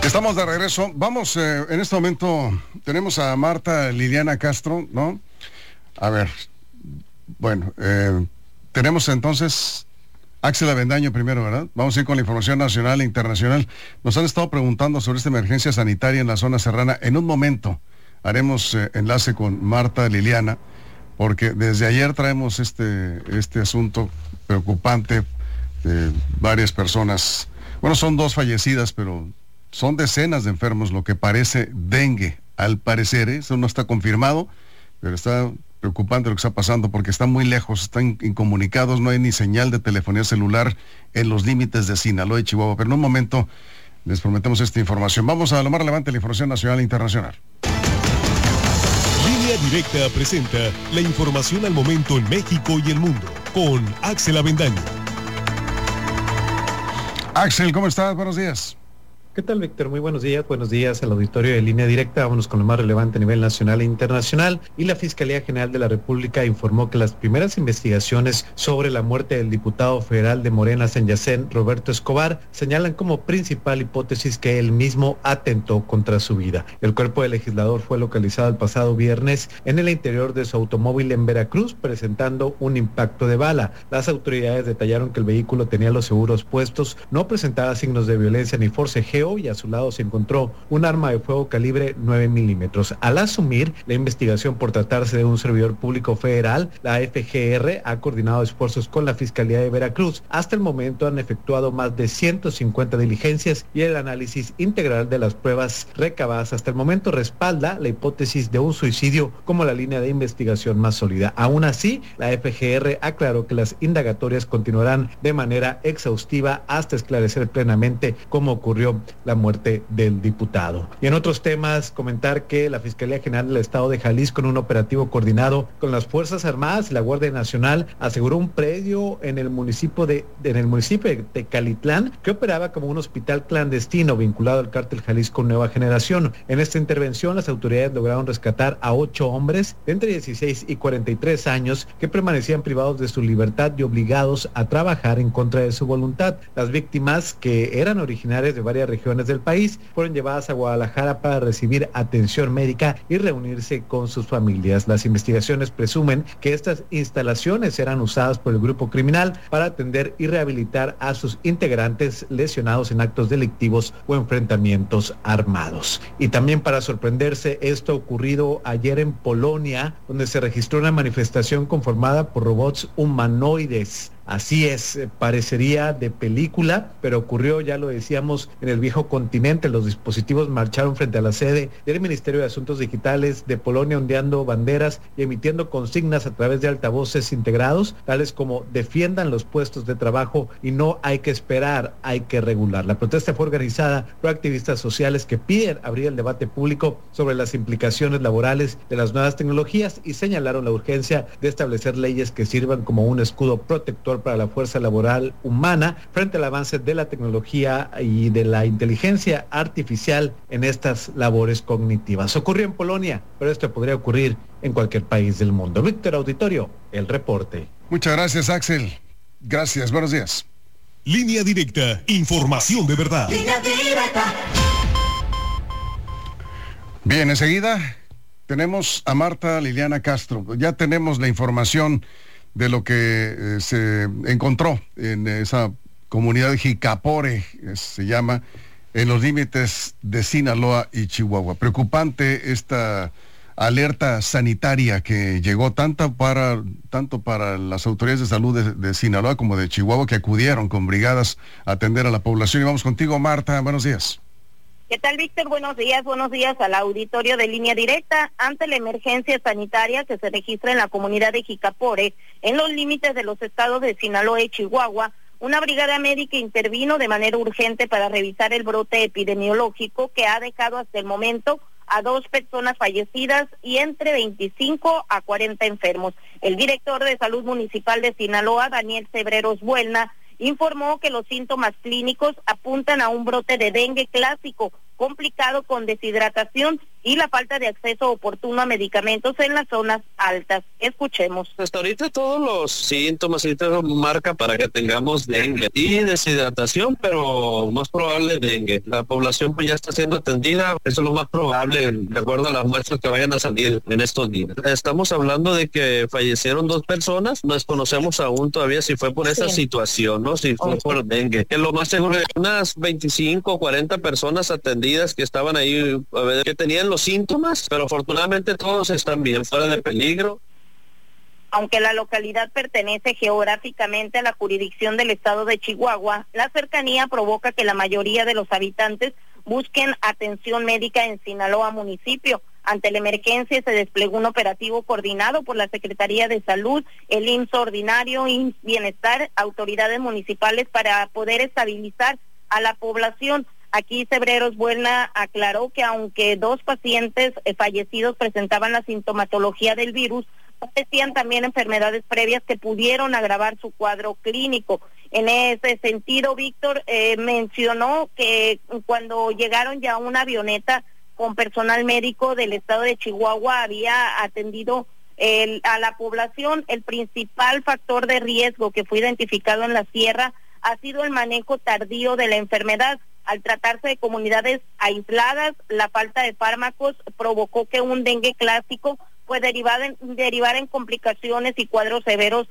Estamos de regreso. Vamos, en este momento tenemos a Marta Liliana Castro, ¿no? A ver, bueno, tenemos entonces Axel Avendaño primero, ¿verdad? Vamos a ir con la información nacional e internacional. Nos han estado preguntando sobre esta emergencia sanitaria en la zona serrana. En un momento haremos enlace con Marta Liliana, porque desde ayer traemos este asunto preocupante de varias personas. Bueno, son 2 fallecidas, pero son decenas de enfermos, lo que parece dengue. Al parecer, eso no está confirmado, pero está preocupante lo que está pasando porque están muy lejos, están incomunicados, no hay ni señal de telefonía celular en los límites de Sinaloa y Chihuahua. Pero en un momento les prometemos esta información. Vamos a lo más relevante de la información nacional e internacional. Línea Directa presenta la información al momento en México y el mundo con Axel Avendaño. Axel, ¿cómo estás? Buenos días. ¿Qué tal, Víctor? Muy buenos días al auditorio de Línea Directa. Vámonos con lo más relevante a nivel nacional e internacional. Y la Fiscalía General de la República informó que las primeras investigaciones sobre la muerte del diputado federal de Morena, San Yacén, Roberto Escobar, señalan como principal hipótesis que él mismo atentó contra su vida. El cuerpo del legislador fue localizado el pasado viernes en el interior de su automóvil en Veracruz, presentando un impacto de bala. Las autoridades detallaron que el vehículo tenía los seguros puestos, no presentaba signos de violencia ni forcejeo, y a su lado se encontró un arma de fuego calibre 9 milímetros. Al asumir la investigación por tratarse de un servidor público federal, la FGR ha coordinado esfuerzos con la Fiscalía de Veracruz. Hasta el momento han efectuado más de 150 diligencias y el análisis integral de las pruebas recabadas hasta el momento respalda la hipótesis de un suicidio como la línea de investigación más sólida. Aún así, la FGR aclaró que las indagatorias continuarán de manera exhaustiva hasta esclarecer plenamente cómo ocurrió la muerte del diputado. Y en otros temas, comentar que la Fiscalía General del Estado de Jalisco, en un operativo coordinado con las Fuerzas Armadas y la Guardia Nacional, aseguró un predio en el municipio de Tecalitlán que operaba como un hospital clandestino vinculado al cártel Jalisco Nueva Generación. En esta intervención, las autoridades lograron rescatar a 8 hombres de entre 16 y 43 años que permanecían privados de su libertad y obligados a trabajar en contra de su voluntad. Las víctimas, que eran originarias de varias regiones del país, fueron llevadas a Guadalajara para recibir atención médica y reunirse con sus familias. Las investigaciones presumen que estas instalaciones eran usadas por el grupo criminal para atender y rehabilitar a sus integrantes lesionados en actos delictivos o enfrentamientos armados. Y también, para sorprenderse, esto ocurrido ayer en Polonia, donde se registró una manifestación conformada por robots humanoides. Así es, parecería de película, pero ocurrió, ya lo decíamos, en el viejo continente. Los dispositivos marcharon frente a la sede del Ministerio de Asuntos Digitales de Polonia, ondeando banderas y emitiendo consignas a través de altavoces integrados, tales como: defiendan los puestos de trabajo y no hay que esperar, hay que regular. La protesta fue organizada por activistas sociales que piden abrir el debate público sobre las implicaciones laborales de las nuevas tecnologías y señalaron la urgencia de establecer leyes que sirvan como un escudo protector para la fuerza laboral humana frente al avance de la tecnología y de la inteligencia artificial en estas labores cognitivas. Ocurrió en Polonia, pero esto podría ocurrir en cualquier país del mundo. Víctor, auditorio, el reporte. Muchas gracias, Axel. Gracias, buenos días. Línea Directa, información de verdad. Línea Directa. Bien, enseguida tenemos a Marta Liliana Castro. Ya tenemos la información de lo que se encontró en esa comunidad de Jicapore, se llama, en los límites de Sinaloa y Chihuahua. Preocupante esta alerta sanitaria que llegó tanto para las autoridades de salud de Sinaloa como de Chihuahua, que acudieron con brigadas a atender a la población. Y vamos contigo, Marta, buenos días. ¿Qué tal, Víctor? Buenos días al auditorio de Línea Directa. Ante la emergencia sanitaria que se registra en la comunidad de Jicapore, en los límites de los estados de Sinaloa y Chihuahua, una brigada médica intervino de manera urgente para revisar el brote epidemiológico que ha dejado hasta el momento a 2 personas fallecidas y entre 25 a 40 enfermos. El director de Salud Municipal de Sinaloa, Daniel Cebreros Buelna, informó que los síntomas clínicos apuntan a un brote de dengue clásico, complicado con deshidratación y la falta de acceso oportuno a medicamentos en las zonas altas. Escuchemos. Hasta ahorita todos los síntomas y todo marca para que tengamos dengue y deshidratación, pero más probable dengue. La población pues ya está siendo atendida, eso es lo más probable de acuerdo a las muestras que vayan a salir en estos días. Estamos hablando de que fallecieron 2 personas, no desconocemos aún todavía si fue por esa situación, ¿no? Si fue por dengue. Que lo más seguro es unas 25 o 40 personas atendidas que estaban ahí, a ver, que tenían los síntomas, pero afortunadamente todos están bien, fuera de peligro. Aunque la localidad pertenece geográficamente a la jurisdicción del estado de Chihuahua, la cercanía provoca que la mayoría de los habitantes busquen atención médica en Sinaloa municipio. Ante la emergencia se desplegó un operativo coordinado por la Secretaría de Salud, el IMSS ordinario, IMSS Bienestar, autoridades municipales para poder estabilizar a la población. Aquí Cebreros Buena aclaró que aunque 2 pacientes fallecidos presentaban la sintomatología del virus, padecían también enfermedades previas que pudieron agravar su cuadro clínico. En ese sentido, Víctor mencionó que cuando llegaron ya una avioneta con personal médico del estado de Chihuahua había atendido a la población. El principal factor de riesgo que fue identificado en la sierra ha sido el manejo tardío de la enfermedad. Al tratarse de comunidades aisladas, la falta de fármacos provocó que un dengue clásico pues derivar en complicaciones y cuadros severos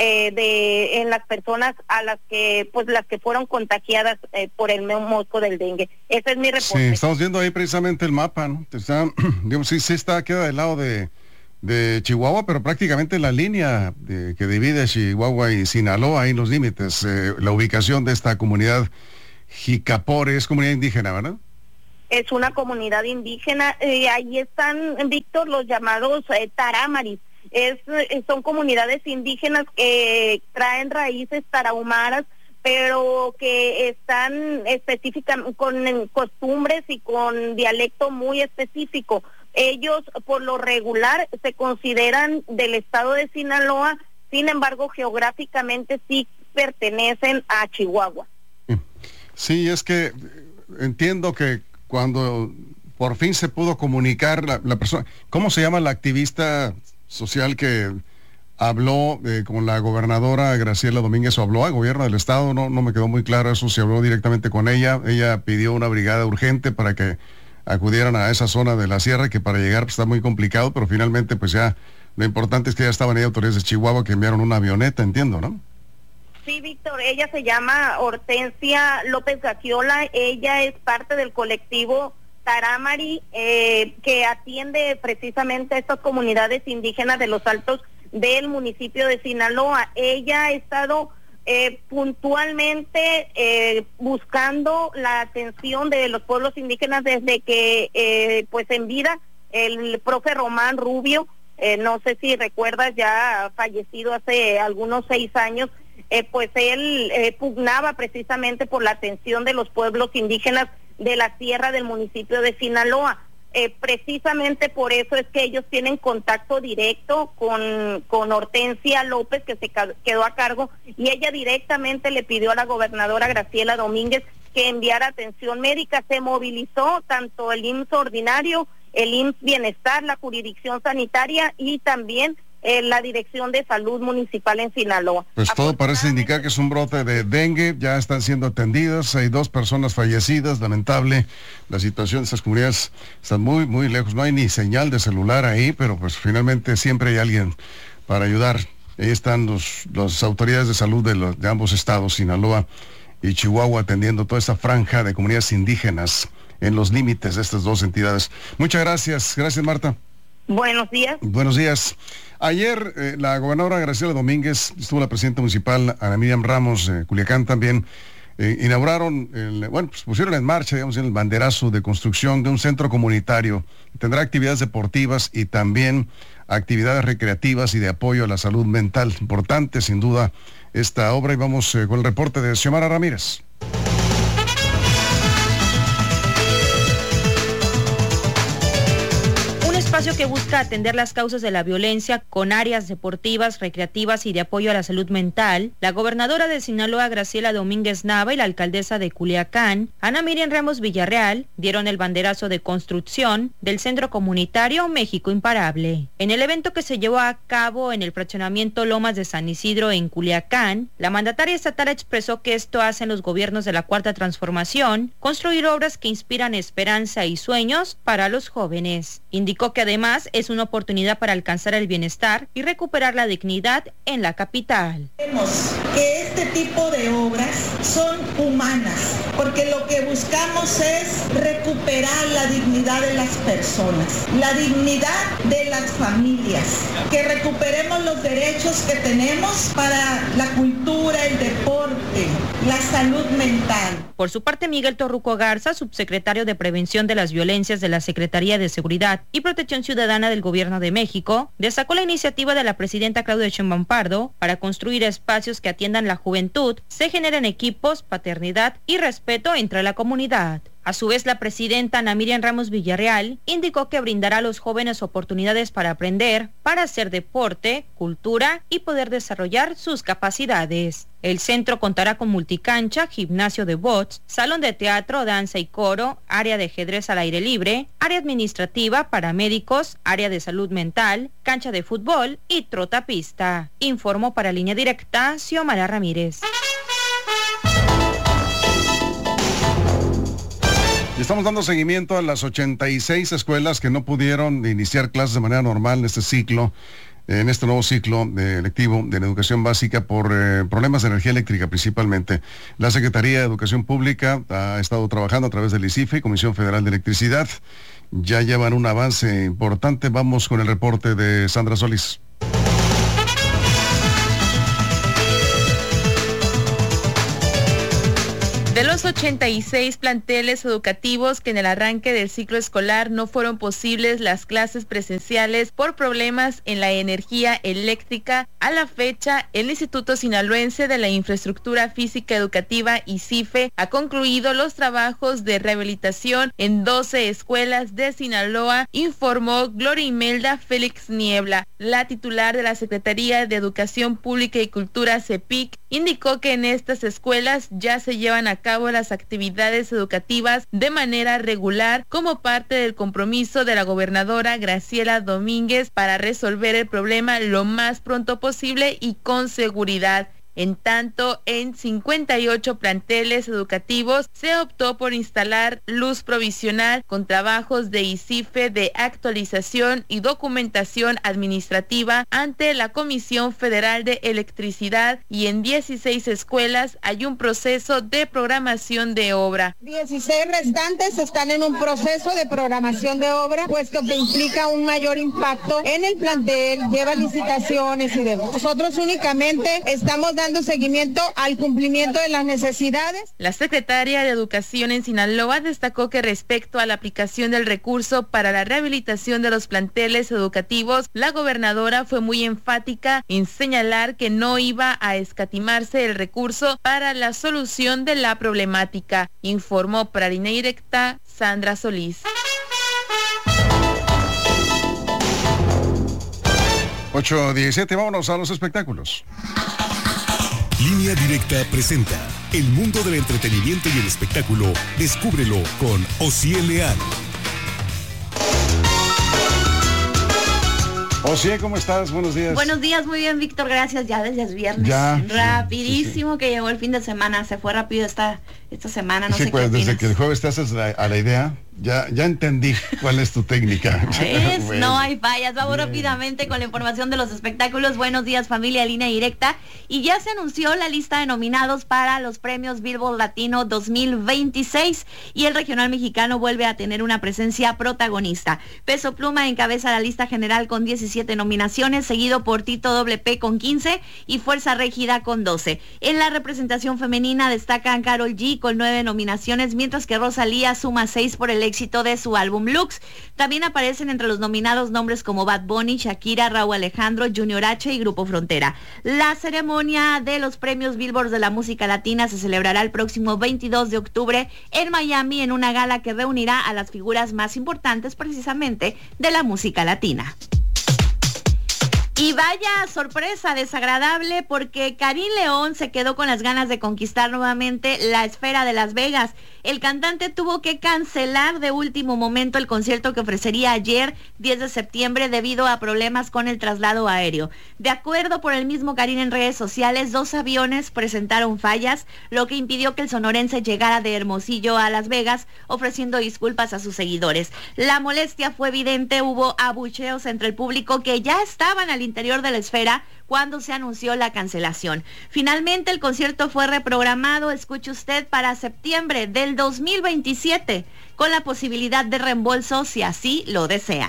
en las personas a las que fueron contagiadas por el mosco del dengue. Ese es mi reporte. Sí, estamos viendo ahí precisamente el mapa, ¿no? Está, digamos, sí queda del lado de Chihuahua, pero prácticamente la línea que divide Chihuahua y Sinaloa, ahí en los límites, la ubicación de esta comunidad Jicapore, es comunidad indígena, ¿verdad? Es una comunidad indígena, ahí están, Víctor, los llamados tarámaris. Son comunidades indígenas que traen raíces tarahumaras, pero que están específicas con costumbres y con dialecto muy específico. Ellos, por lo regular, se consideran del estado de Sinaloa, sin embargo, geográficamente sí pertenecen a Chihuahua. Sí, es que entiendo que cuando por fin se pudo comunicar la persona, ¿cómo se llama la activista social que habló con la gobernadora Graciela Domínguez, o habló al gobierno del estado? No me quedó muy claro eso, si habló directamente con ella. Ella pidió una brigada urgente para que acudieran a esa zona de la sierra, que para llegar pues, está muy complicado, pero finalmente pues ya lo importante es que ya estaban ahí autoridades de Chihuahua que enviaron una avioneta, entiendo, ¿no? Sí, Víctor, ella se llama Hortensia López Gagiola, ella es parte del colectivo Tarámari, que atiende precisamente a estas comunidades indígenas de los altos del municipio de Sinaloa. Ella ha estado puntualmente buscando la atención de los pueblos indígenas desde que, pues en vida, el profe Román Rubio, no sé si recuerdas, ya fallecido hace algunos 6 años, pues él pugnaba precisamente por la atención de los pueblos indígenas de la sierra del municipio de Sinaloa. Precisamente por eso es que ellos tienen contacto directo con Hortensia López, que se quedó a cargo, y ella directamente le pidió a la gobernadora Graciela Domínguez que enviara atención médica. Se movilizó tanto el IMSS ordinario, el IMSS Bienestar, la jurisdicción sanitaria y también la Dirección de Salud Municipal en Sinaloa. Pues todo parece indicar que es un brote de dengue, ya están siendo atendidas, hay 2 personas fallecidas, lamentable la situación de estas comunidades, están muy, muy lejos, no hay ni señal de celular ahí, pero pues finalmente siempre hay alguien para ayudar. Ahí están las autoridades de salud de ambos estados, Sinaloa y Chihuahua, atendiendo toda esta franja de comunidades indígenas en los límites de estas 2 entidades. Muchas gracias, Marta. Buenos días. Buenos días. Ayer la gobernadora Graciela Domínguez, estuvo la presidenta municipal Ana Miriam Ramos, Culiacán también, inauguraron, pues pusieron en marcha, digamos, el banderazo de construcción de un centro comunitario. Tendrá actividades deportivas y también actividades recreativas y de apoyo a la salud mental. Importante, sin duda, esta obra. Y vamos con el reporte de Xiomara Ramírez. espacio que busca atender las causas de la violencia con áreas deportivas, recreativas y de apoyo a la salud mental, la gobernadora de Sinaloa, Graciela Domínguez Nava, y la alcaldesa de Culiacán, Ana Miriam Ramos Villarreal, dieron el banderazo de construcción del Centro Comunitario México Imparable. En el evento que se llevó a cabo en el fraccionamiento Lomas de San Isidro en Culiacán, la mandataria estatal expresó que esto hacen los gobiernos de la Cuarta Transformación, construir obras que inspiran esperanza y sueños para los jóvenes. Indicó que además es una oportunidad para alcanzar el bienestar y recuperar la dignidad en la capital. Vemos que este tipo de obras son humanas, porque lo que buscamos es recuperar la dignidad de las personas, la dignidad de las familias, que recuperemos los derechos que tenemos para la cultura, el deporte, la salud mental. Por su parte, Miguel Torruco Garza, subsecretario de Prevención de las Violencias de la Secretaría de Seguridad y Protección Ciudadana del Gobierno de México, destacó la iniciativa de la presidenta Claudia Sheinbaum Pardo para construir espacios que atiendan la juventud, se generen equipos, paternidad y respeto entre la comunidad. A su vez, la presidenta Ana Miriam Ramos Villarreal indicó que brindará a los jóvenes oportunidades para aprender, para hacer deporte, cultura y poder desarrollar sus capacidades. El centro contará con multicancha, gimnasio de bots, salón de teatro, danza y coro, área de ajedrez al aire libre, área administrativa, paramédicos, área de salud mental, cancha de fútbol y trotapista. Informó para Línea Directa, Xiomara Ramírez. Y estamos dando seguimiento a las 86 escuelas que no pudieron iniciar clases de manera normal en este nuevo ciclo lectivo de la educación básica por problemas de energía eléctrica principalmente. La Secretaría de Educación Pública ha estado trabajando a través del ICIFE, Comisión Federal de Electricidad. Ya llevan un avance importante. Vamos con el reporte de Sandra Solís. De los 86 planteles educativos que en el arranque del ciclo escolar no fueron posibles las clases presenciales por problemas en la energía eléctrica, a la fecha, el Instituto Sinaloense de la Infraestructura Física Educativa, ICIFE, ha concluido los trabajos de rehabilitación en 12 escuelas de Sinaloa, informó Gloria Imelda Félix Niebla. La titular de la Secretaría de Educación Pública y Cultura, CEPIC, indicó que en estas escuelas ya se llevan a cabo las actividades educativas de manera regular como parte del compromiso de la gobernadora Graciela Domínguez para resolver el problema lo más pronto posible y con seguridad. En tanto, en 58 planteles educativos se optó por instalar luz provisional con trabajos de ICIFE de actualización y documentación administrativa ante la Comisión Federal de Electricidad, y en 16 escuelas hay un proceso de programación de obra. 16 restantes están en un proceso de programación de obra, puesto que implica un mayor impacto en el plantel, lleva licitaciones y demás. Nosotros únicamente estamos dando seguimiento al cumplimiento de las necesidades. La secretaria de Educación en Sinaloa destacó que respecto a la aplicación del recurso para la rehabilitación de los planteles educativos, la gobernadora fue muy enfática en señalar que no iba a escatimarse el recurso para la solución de la problemática. Informó para Línea Directa, Sandra Solís. 8:17, vámonos a los espectáculos. Línea Directa presenta el mundo del entretenimiento y el espectáculo. Descúbrelo con Osiel Leal. Osiel, ¿cómo estás? Buenos días. Buenos días, muy bien, Víctor, gracias. Ya desde el viernes. Ya. Rapidísimo, sí. Que llegó el fin de semana, se fue rápido esta semana, no sé pues, qué opinas. desde que el jueves te haces a la idea, ya entendí cuál es tu técnica. Bueno. No hay fallas. Vamos rápidamente con la información de los espectáculos. Buenos días, familia, Línea Directa. Y ya se anunció la lista de nominados para los premios Billboard Latino 2026 y el regional mexicano vuelve a tener una presencia protagonista. Peso Pluma encabeza la lista general con 17 nominaciones, seguido por Tito WP con 15 y Fuerza Régida con 12. En la representación femenina destacan Karol G con 9 nominaciones, mientras que Rosalía suma 6 por el éxito de su álbum Lux. También aparecen entre los nominados nombres como Bad Bunny, Shakira, Raúl Alejandro, Junior H y Grupo Frontera. La ceremonia de los premios Billboard de la música latina se celebrará el próximo 22 de octubre en Miami, en una gala que reunirá a las figuras más importantes precisamente de la música latina. Y vaya sorpresa desagradable, porque Karim León se quedó con las ganas de conquistar nuevamente la esfera de Las Vegas. El cantante tuvo que cancelar de último momento el concierto que ofrecería ayer, 10 de septiembre, debido a problemas con el traslado aéreo. De acuerdo por el mismo Karim en redes sociales, 2 aviones presentaron fallas, lo que impidió que el sonorense llegara de Hermosillo a Las Vegas, ofreciendo disculpas a sus seguidores. La molestia fue evidente, hubo abucheos entre el público que ya estaban al interior de la esfera cuando se anunció la cancelación. Finalmente el concierto fue reprogramado, escuche usted, para septiembre del 2027, con la posibilidad de reembolso si así lo desean.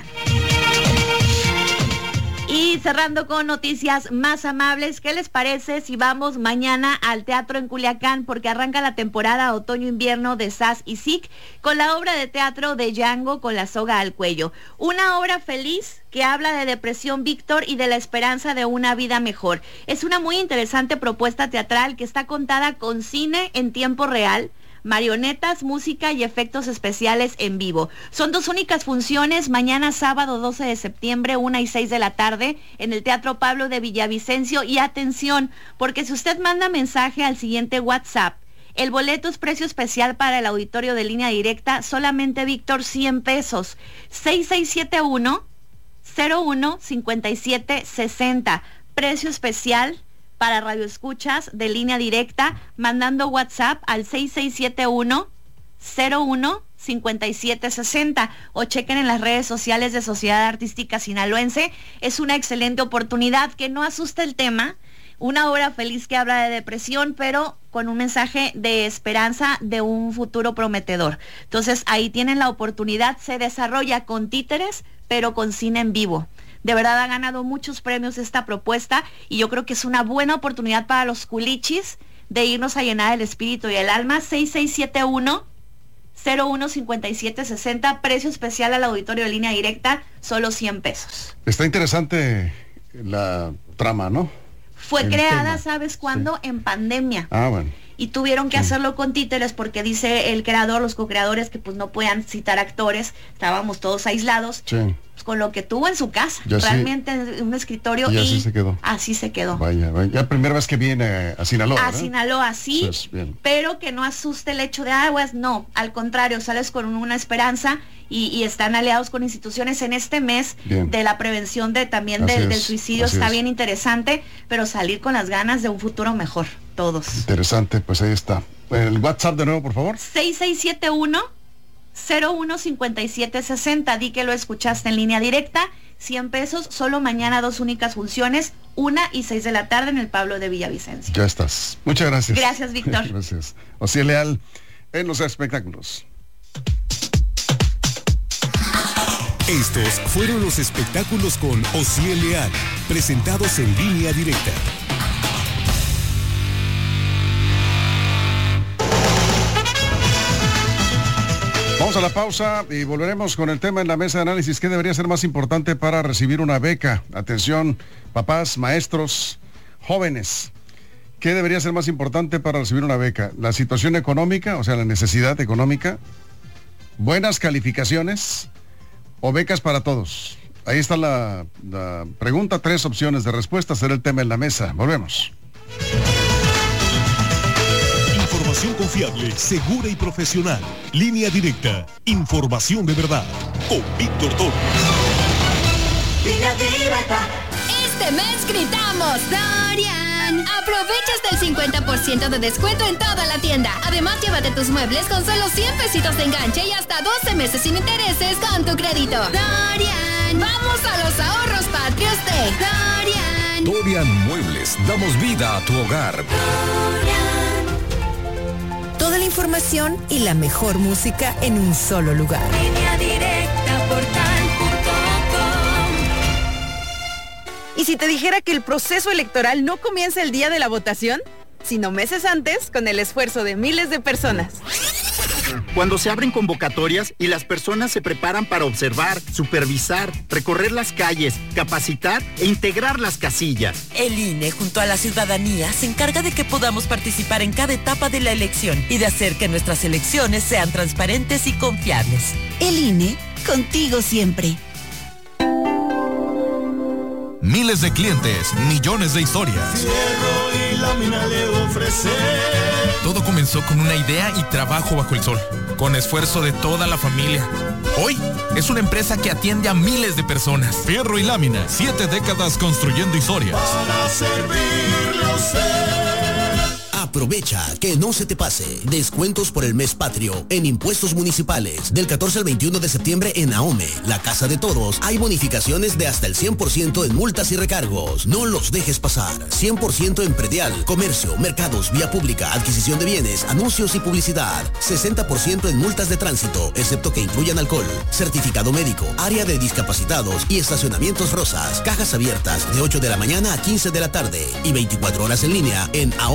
Y cerrando con noticias más amables, ¿qué les parece si vamos mañana al teatro en Culiacán? Porque arranca la temporada otoño-invierno de SAS y SIC con la obra de teatro de Django con la soga al cuello. Una obra feliz que habla de depresión, Víctor, y de la esperanza de una vida mejor. Es una muy interesante propuesta teatral que está contada con cine en tiempo real, marionetas, música y efectos especiales en vivo. Son 2 únicas funciones, mañana sábado 12 de septiembre, 1 y 6 de la tarde, en el Teatro Pablo de Villavicencio. Y atención, porque si usted manda mensaje al siguiente WhatsApp, el boleto es precio especial para el auditorio de Línea Directa, solamente, Víctor, 100 pesos. 6671-015760. Precio especial para radioescuchas de Línea Directa, mandando WhatsApp al 6671-015760 o chequen en las redes sociales de Sociedad Artística Sinaloense. Es una excelente oportunidad, que no asusta el tema, una obra feliz que habla de depresión, pero con un mensaje de esperanza de un futuro prometedor. Entonces ahí tienen la oportunidad, se desarrolla con títeres, pero con cine en vivo. De verdad ha ganado muchos premios esta propuesta y yo creo que es una buena oportunidad para los culichis de irnos a llenar el espíritu y el alma. 6671-015760, precio especial al auditorio de Línea Directa, solo 100 pesos. Está interesante la trama, ¿no? Fue creada, ¿sabes cuándo? Sí. En pandemia. Ah, bueno. Y tuvieron que hacerlo con títeres porque dice el creador, los co-creadores, que pues no podían citar actores, estábamos todos aislados. Sí. Pues con lo que tuvo en su casa, ya realmente en un escritorio, y así se quedó. Así se quedó. Vaya, ya primera vez que viene a Sinaloa, ¿verdad? A Sinaloa, sí, pues, pero que no asuste el hecho de aguas, no, al contrario, sales con una esperanza y están aliados con instituciones en este mes de la prevención del suicidio. Está bien interesante, pero salir con las ganas de un futuro mejor, todos. Interesante, pues ahí está. El WhatsApp de nuevo, por favor. 6671-015760, di que lo escuchaste en Línea Directa, 100 pesos, solo mañana 2 únicas funciones, 1 y 6 de la tarde en el Pablo de Villavicencio. Ya estás. Muchas gracias. Gracias, Víctor. Gracias. Osiel Leal en los espectáculos. Estos fueron los espectáculos con Osiel Leal, presentados en Línea Directa. Vamos a la pausa y volveremos con el tema en la mesa de análisis. ¿Qué debería ser más importante para recibir una beca? Atención, papás, maestros, jóvenes. ¿Qué debería ser más importante para recibir una beca? ¿La situación económica, o sea, la necesidad económica? ¿Buenas calificaciones? ¿O becas para todos? Ahí está la pregunta, 3 opciones de respuesta, será el tema en la mesa. Volvemos. Información confiable, segura y profesional. Línea Directa, información de verdad. Con Víctor Torres. Línea Directa. Este mes gritamos Sorian. Aprovecha hasta el 50% de descuento en toda la tienda. Además, llévate tus muebles con solo 100 pesitos de enganche y hasta 12 meses sin intereses con tu crédito. Dorian, vamos a los ahorros patrios de Dorian. Dorian Muebles, damos vida a tu hogar. Dorian. Toda la información y la mejor música en un solo lugar. Línea Directa, portal.com. ¿Y si te dijera que el proceso electoral no comienza el día de la votación, sino meses antes, con el esfuerzo de miles de personas? Cuando se abren convocatorias y las personas se preparan para observar, supervisar, recorrer las calles, capacitar e integrar las casillas. El INE, junto a la ciudadanía, se encarga de que podamos participar en cada etapa de la elección y de hacer que nuestras elecciones sean transparentes y confiables. El INE, contigo siempre. Miles de clientes, millones de historias. Fierro y lámina le ofrece. Todo comenzó con una idea y trabajo bajo el sol, con esfuerzo de toda la familia. Hoy es una empresa que atiende a miles de personas. Fierro y lámina, 7 décadas construyendo historias. Para servirle usted. Aprovecha que no se te pase. Descuentos por el mes patrio en impuestos municipales. Del 14 al 21 de septiembre en AOME, la Casa de Todos, hay bonificaciones de hasta el 100% en multas y recargos. No los dejes pasar. 100% en predial, comercio, mercados, vía pública, adquisición de bienes, anuncios y publicidad. 60% en multas de tránsito, excepto que incluyan alcohol. Certificado médico, área de discapacitados y estacionamientos rosas. Cajas abiertas de 8 de la mañana a 15 de la tarde y 24 horas en línea en AOME.